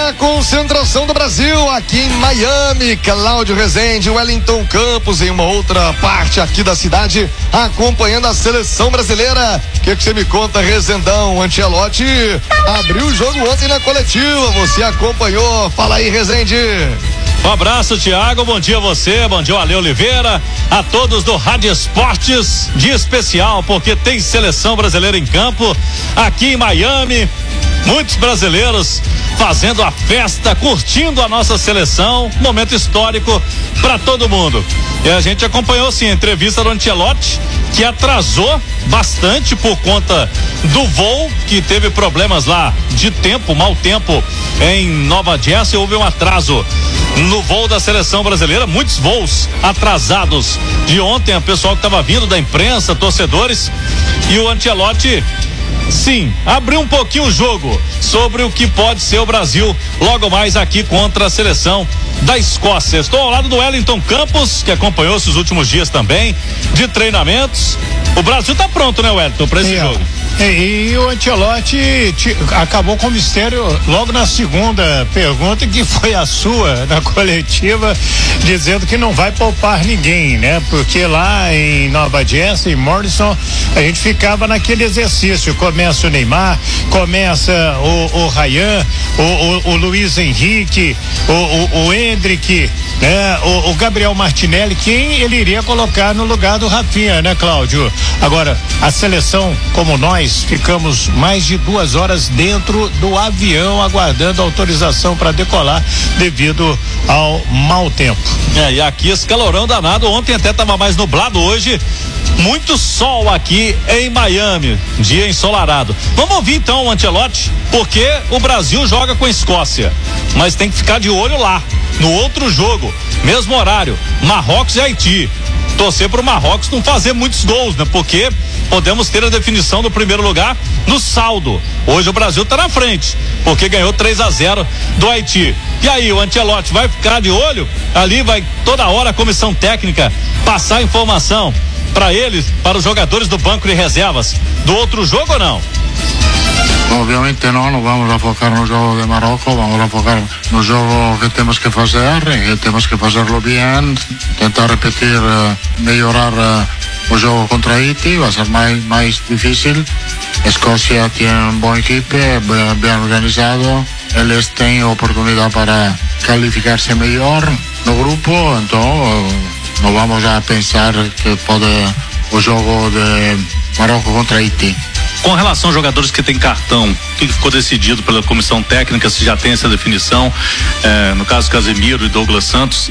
a concentração do Brasil aqui em Miami. Cláudio Rezende, Wellington Campos em uma outra parte aqui da cidade, acompanhando a seleção brasileira. O que você me conta, Rezendão? Ancelotti abriu o jogo ontem na coletiva, você acompanhou? Fala aí, Rezende. Um abraço, Thiago, bom dia a você, bom dia, Ale Oliveira, a todos do Rádio Esportes, dia especial porque tem seleção brasileira em campo aqui em Miami, muitos brasileiros fazendo a festa, curtindo a nossa seleção, momento histórico para todo mundo. E a gente acompanhou sim a entrevista do Ancelotti, que atrasou bastante por conta do voo, que teve problemas lá de tempo, mau tempo em Nova Jersey, houve um atraso no voo da seleção brasileira, muitos voos atrasados de ontem, o pessoal que estava vindo da imprensa, torcedores, e o Ancelotti sim, abriu um pouquinho o jogo sobre o que pode ser o Brasil logo mais aqui contra a seleção da Escócia. Estou ao lado do Wellington Campos, que acompanhou esses últimos dias também de treinamentos. O Brasil tá pronto, né, Wellington, para esse jogo? E o Ancelotti acabou com o mistério logo na segunda pergunta, que foi a sua, na coletiva, dizendo que não vai poupar ninguém, né? Porque lá em Nova Jersey, em Morrison, a gente ficava naquele exercício. Começa o Neymar, começa o Ryan, o Luiz Henrique, o Endrick, né? O Gabriel Martinelli, quem ele iria colocar no lugar do Rafinha, né, Cláudio? Agora, a seleção, como nós, ficamos mais de 2 horas dentro do avião aguardando autorização para decolar devido ao mau tempo. E aqui esse calorão danado, ontem até estava mais nublado, hoje muito sol aqui em Miami, dia ensolarado. Vamos ouvir então o Ancelotti, porque o Brasil joga com a Escócia, mas tem que ficar de olho lá, no outro jogo, mesmo horário, Marrocos e Haiti. Torcer pro Marrocos não fazer muitos gols, né? Porque podemos ter a definição do primeiro lugar no saldo. Hoje o Brasil tá na frente, porque ganhou 3-0 do Haiti. E aí, o Ancelotti vai ficar de olho? Ali vai toda hora a comissão técnica passar informação para eles, para os jogadores do banco de reservas do outro jogo ou não? Obviamente no vamos a focar no jogo de Marrocos, vamos a focar no jogo que temos que fazer e temos que fazerlo bien, tentar repetir, melhorar o jogo contra Haiti, vai ser mais difícil. Escócia tem um bom equipe, bem organizado, eles têm oportunidade para qualificar-se melhor no grupo, então não vamos a pensar que pode o jogo de Marrocos contra Haiti. Com relação aos jogadores que têm cartão, o que ficou decidido pela comissão técnica, se já tem essa definição, no caso Casemiro e Douglas Santos,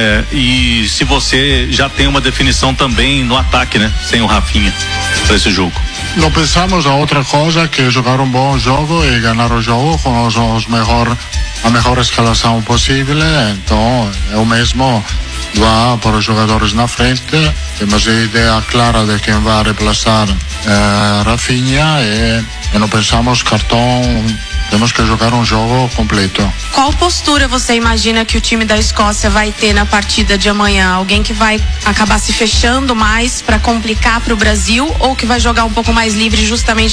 e se você já tem uma definição também no ataque, né, sem o Rafinha, para esse jogo? Não pensamos a outra coisa que jogar um bom jogo e ganhar o jogo com a melhor escalação possível, então é o mesmo. Vá para os jogadores na frente, temos a ideia clara de quem vai reemplaçar Rafinha e não pensamos cartão, temos que jogar um jogo completo. Qual postura você imagina que o time da Escócia vai ter na partida de amanhã? Alguém que vai acabar se fechando mais para complicar para o Brasil ou que vai jogar um pouco mais livre justamente